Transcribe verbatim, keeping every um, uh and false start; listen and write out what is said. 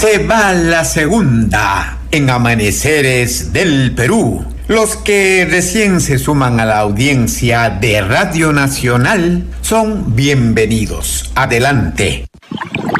Se va la segunda en Amaneceres del Perú. Los que recién se suman a la audiencia de Radio Nacional son bienvenidos. Adelante.